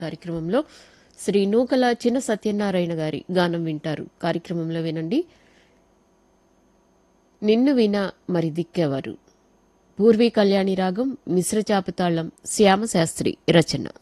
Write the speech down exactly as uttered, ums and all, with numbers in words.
కార్యక్రమంలో శ్రీ నూకల చిన్న సత్యనారాయణ గారి గానం వింటారు. కార్యక్రమంలో వినండి, నిన్ను విన మరి దిక్కెవరు. పూర్వీ కళ్యాణి రాగం, మిశ్ర చాపతాళం, శ్యామశాస్త్రి రచన.